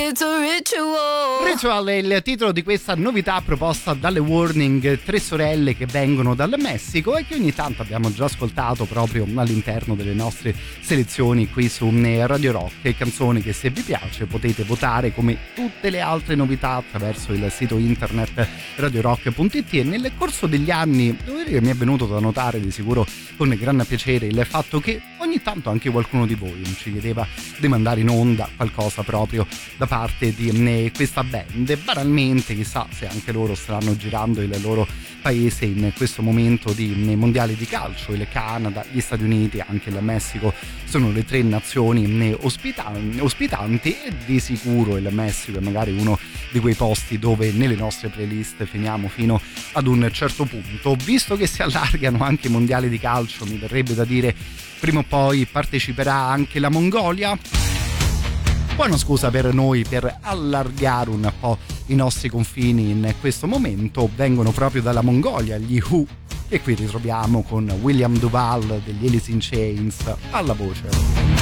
it's a ritual. Ritual è il titolo di questa novità proposta dalle Warning, tre sorelle che vengono dal Messico e che ogni tanto abbiamo già ascoltato proprio all'interno delle nostre selezioni qui su Radio Rock. Canzoni che, se vi piace, potete votare come tutte le altre novità attraverso il sito internet radiorock.it. e nel corso degli anni devo dire che mi è venuto da notare di sicuro con gran piacere il fatto che ogni tanto anche qualcuno di voi ci chiedeva di mandare in onda qualcosa proprio da parte di questa band. Banalmente, chissà se anche loro staranno girando il loro paese in questo momento di mondiali di calcio. Il Canada, gli Stati Uniti, anche il Messico sono le tre nazioni ospitanti, e di sicuro il Messico è magari uno di quei posti dove nelle nostre playlist finiamo fino ad un certo punto. Visto che si allargano anche i mondiali di calcio, mi verrebbe da dire prima o poi parteciperà anche la Mongolia. Buona scusa per noi per allargare un po' i nostri confini in questo momento. Vengono proprio dalla Mongolia gli Who, e qui ritroviamo con William Duval degli Alice in Chains alla voce.